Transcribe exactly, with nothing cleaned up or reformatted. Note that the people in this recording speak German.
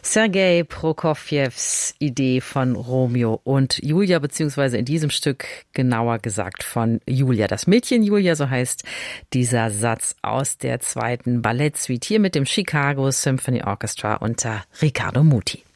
Sergei Prokofjews Idee von Romeo und Julia, beziehungsweise in diesem Stück genauer gesagt von Julia. Das Mädchen Julia, so heißt dieser Satz aus der zweiten Ballettsuite hier mit dem Chicago Symphony Orchestra unter Riccardo Muti.